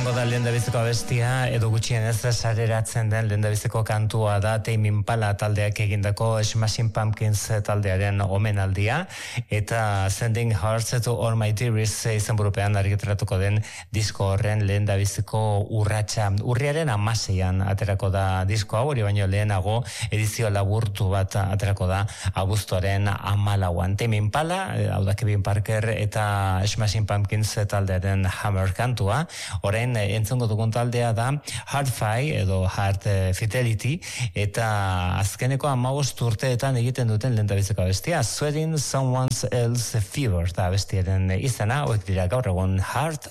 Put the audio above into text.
izango da lehendabiziko abestia, edo gutxienez sareratzen den lehendabiziko kantua da Tame Impala taldeak egindako Smashing Pumpkins taldearen omenaldia, eta Sending Hearts to All My Dearest izenburupean argitaratuko den disko horren lehendabiziko urratsa. Urriaren 16an aterako da disko hau, hori baino lehenago edizio laburtu bat aterako da abuztuaren 14an. Tame Impala, hau da Kevin Parker eta Smashing Pumpkins taldearen Hammer kantua. Orain entzongo dugun taldea da Hard-Fi edo Hard Fidelity, eta azkeneko 15 urteetan egiten duten lehendabiziko abestia, Sweating Someone Else's Fever da abestiaren izena, hauek dira gaur egun Hard